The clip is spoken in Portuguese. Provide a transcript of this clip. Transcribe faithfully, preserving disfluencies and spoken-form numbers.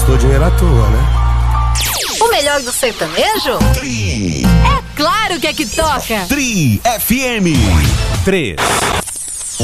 gastou dinheiro à toa, né? O melhor do sertanejo? Tri. É claro que é que toca. Tri F M. três.